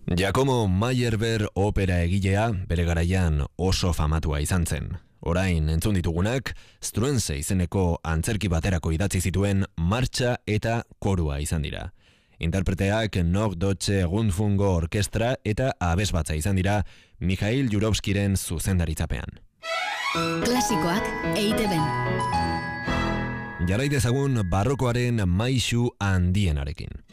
Giacomo Meyerbeer opera egilea bere garaian oso famatua izan zen. Orain entzun ditugunak, Struense izeneko antzerki baterako idatzi zituen martxa eta korua izan dira. Interpreteak Norddeutsche Rundfunko Orkestra eta abesbatza izan dira Mikhail Jurovskiren zuzendaritzapean. Klasikoak EITB-n. Jarrai dezagun barrokoaren maisu handienarekin.